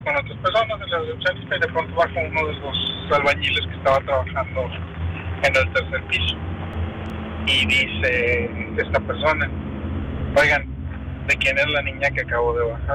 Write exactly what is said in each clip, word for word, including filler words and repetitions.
con otras personas en la recepcionista y de pronto baja uno de los albañiles que estaba trabajando en el tercer piso y dice esta persona, oigan, ¿de quién es la niña que acabo de bajar?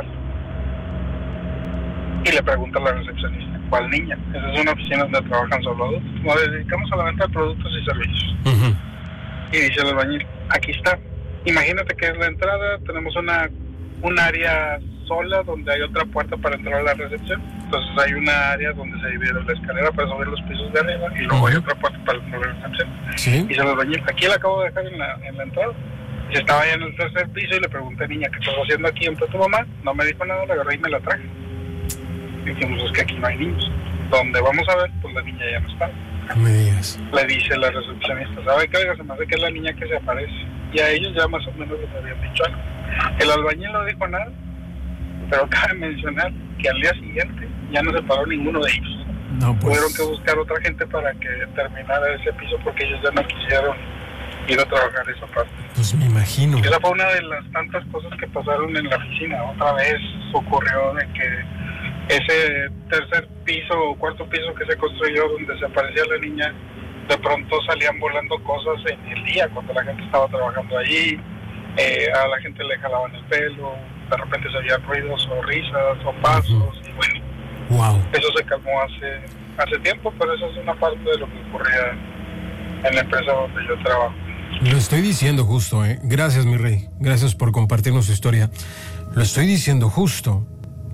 Y le pregunta a la recepcionista, ¿cuál niña? Esa es una oficina donde trabajan solo adultos, nos dedicamos a la venta de productos y servicios. Uh-huh. Y dice el albañil, aquí está, imagínate que en la entrada tenemos una un área sola donde hay otra puerta para entrar a la recepción. Entonces hay una área donde se divide la escalera para subir los pisos de arriba y luego uh-huh. hay otra puerta para entrar a la recepción. ¿Sí? Y se los bañé. Aquí la acabo de dejar en la, en la entrada. Y estaba allá en el tercer piso y le pregunté, niña, ¿qué estás haciendo aquí? ¿Entró tu mamá? No me dijo nada, la agarré y me la traje. Y dijimos, es que aquí no hay niños. Donde vamos a ver, pues la niña ya no está. No me digas. Le dice la recepcionista, ¿sabe qué? Oiga, se me hace que es la niña que se aparece. Y a ellos ya más o menos les habían dicho algo. El albañil no dijo nada, pero cabe mencionar que al día siguiente ya no se paró ninguno de ellos. No, pues... Tuvieron que buscar otra gente para que terminara ese piso porque ellos ya no quisieron ir a trabajar esa parte. Pues me imagino. Esa fue una de las tantas cosas que pasaron en la oficina. Otra vez ocurrió de que ese tercer piso o cuarto piso que se construyó donde se aparecía la niña, de pronto salían volando cosas en el día cuando la gente estaba trabajando allí. Eh, a la gente le jalaban el pelo, de repente se oían ruidos o risas o pasos, uh-huh. y bueno, wow. Eso se calmó hace hace tiempo, pero eso es una parte de lo que ocurría en la empresa donde yo trabajo. Lo estoy diciendo justo, ¿eh? Gracias, mi rey, gracias por compartirnos su historia. Lo estoy diciendo justo.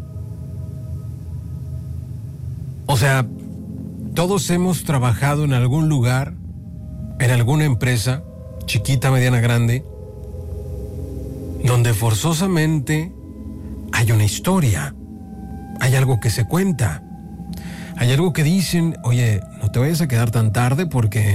O sea, todos hemos trabajado en algún lugar, en alguna empresa, chiquita, mediana, grande, donde forzosamente hay una historia, hay algo que se cuenta, hay algo que dicen, oye, no te vayas a quedar tan tarde porque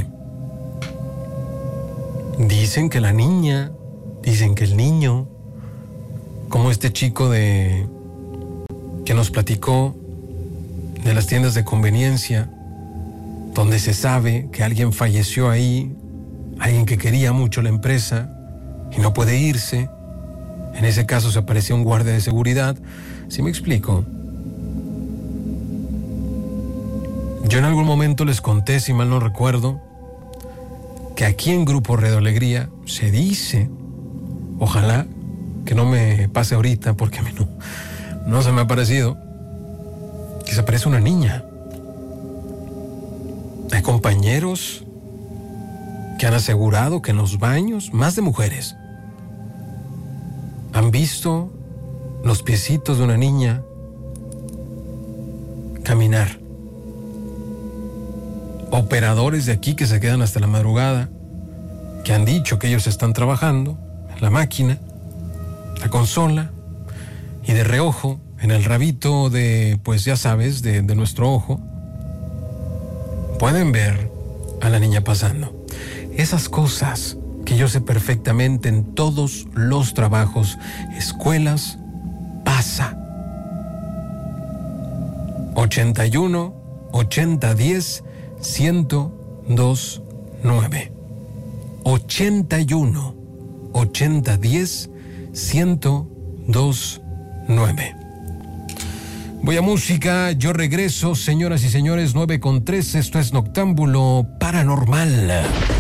dicen que la niña, dicen que el niño, como este chico de que nos platicó de las tiendas de conveniencia, donde se sabe que alguien falleció ahí, alguien que quería mucho la empresa y no puede irse. En ese caso se apareció un guardia de seguridad. ¿Sí me explico? Yo en algún momento les conté, si mal no recuerdo, que aquí en Grupo Radio Alegría se dice, ojalá que no me pase ahorita porque no, no se me ha parecido, que se aparece una niña. Hay compañeros que han asegurado que en los baños, más de mujeres, han visto los piecitos de una niña caminar. Operadores de aquí que se quedan hasta la madrugada, que han dicho que ellos están trabajando en la máquina, la consola, y de reojo, en el rabito de, pues ya sabes, de, de nuestro ojo, pueden ver a la niña pasando. Esas cosas que yo sé perfectamente en todos los trabajos, escuelas, pasa. ochenta y uno, ochenta, diez, ciento dos, nueve. ochenta y uno, ochenta, diez, ciento dos, nueve. Voy a música, yo regreso, señoras y señores, nueve con tres, esto es Noctámbulo Paranormal.